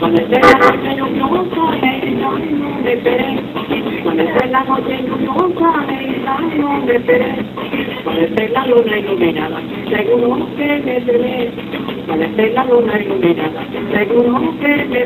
Cuando esté la noche lluviosa, no me esperé. Cuando esté la noche lluviosa, no me esperé. Cuando esté la luna iluminada, seguro que me veré. Cuando esté la luna iluminada, seguro que me